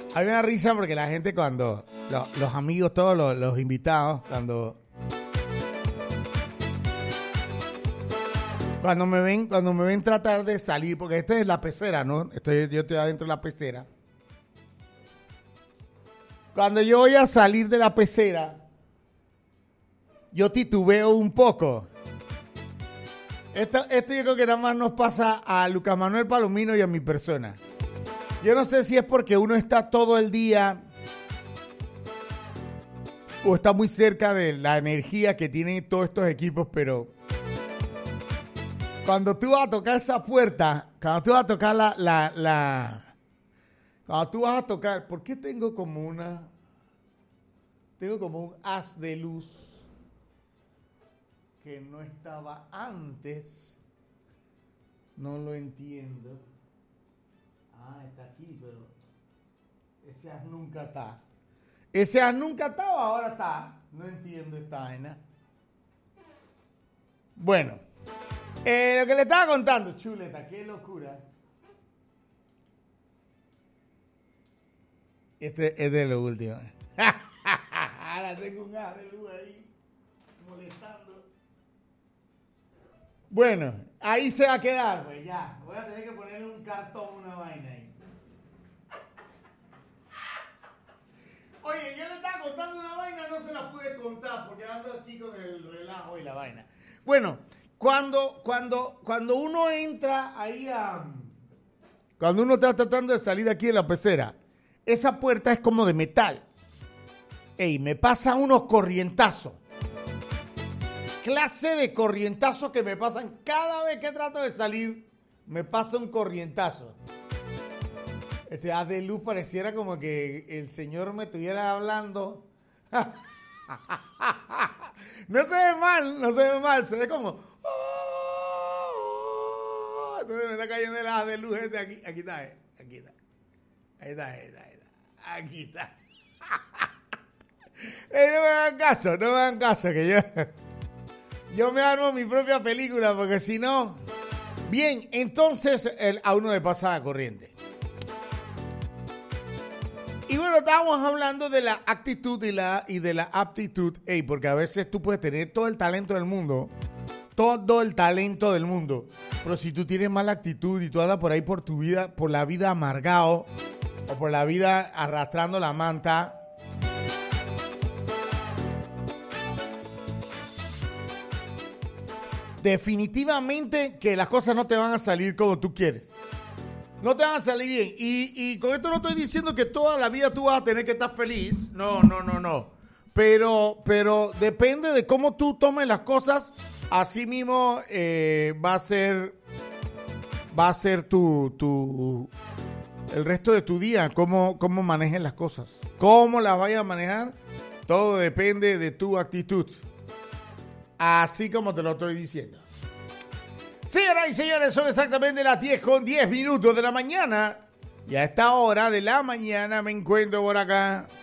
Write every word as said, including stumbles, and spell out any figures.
A mí me da risa porque la gente cuando, lo, los amigos, todos los, los invitados, cuando cuando me ven, cuando me ven tratar de salir, porque esta es la pecera, ¿no? Estoy, yo estoy adentro de la pecera. Cuando yo voy a salir de la pecera, yo titubeo un poco. Esto, esto yo creo que nada más nos pasa a Lucas Manuel Palomino y a mi persona. Yo no sé si es porque uno está todo el día o está muy cerca de la energía que tienen todos estos equipos, pero cuando tú vas a tocar esa puerta, cuando tú vas a tocar la, la, la cuando tú vas a tocar, ¿por qué tengo como una, tengo como un haz de luz que no estaba antes? No lo entiendo. Ah, está aquí, pero ese haz nunca está. Ese haz nunca estaba, ahora está. No entiendo esta vaina. Bueno, eh, lo que le estaba contando, chuleta, qué locura. Este es de lo último. Ahora tengo un haz de luz ahí molestando. Bueno, ahí se va a quedar, pues ya. Voy a tener que ponerle un cartón, una vaina ahí. Oye, yo le estaba contando una vaina, no se la pude contar porque ando aquí con el relajo y la vaina. Bueno, cuando, cuando, cuando uno entra ahí a... Cuando uno está tratando de salir de aquí de la pecera, esa puerta es como de metal. Ey, me pasa unos corrientazos. Clase de corrientazos que me pasan cada vez que trato de salir, me pasa un corrientazo. Este haz de luz pareciera como que el Señor me estuviera hablando. No se ve mal, no se ve mal, se ve como... Entonces me está cayendo el haz de luz este aquí. Aquí está, eh, aquí está. Ahí está, ahí está, ahí está. Aquí está. Eh, no me hagan caso, no me hagan caso, que yo... Yo me armo mi propia película porque si no... Bien, entonces el, a uno le pasa la corriente. Y bueno, estábamos hablando de la actitud y, la, y de la aptitud. Ey, porque a veces tú puedes tener todo el talento del mundo. Todo el talento del mundo. Pero si tú tienes mala actitud y tú andas por ahí por tu vida, por la vida amargado, o por la vida arrastrando la manta... Definitivamente que las cosas no te van a salir como tú quieres. No te van a salir bien. Y, y con esto no estoy diciendo que toda la vida tú vas a tener que estar feliz. No, no, no, no. Pero, pero depende de cómo tú tomes las cosas. Así mismo eh, va a ser, va a ser tu, tu, el resto de tu día. Cómo, cómo manejes las cosas. Cómo las vayas a manejar. Todo depende de tu actitud. Así como te lo estoy diciendo. Señoras y señores, son exactamente las diez con diez minutos de la mañana. Y a esta hora de la mañana me encuentro por acá